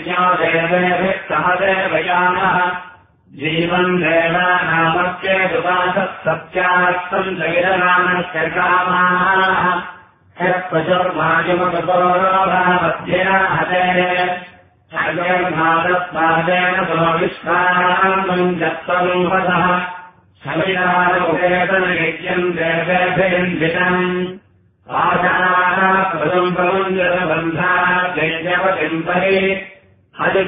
यज्ञो देवेभिः सह देवयानः जीवन् देवानामस्येदुपासः सत्यात्सम् जैरनामस्य कामाः यत्पशुर्मायुमगतोरोभावध्येन हते अजयर्भारत्पादेन सो विश्वानम् जत्तरूपतः समिधारोपेतनयज्ञम् देवेभिर्जितम् आचाराः प्रदम् प्रमुञ्जरबन्धा यज्ञपतिम् परि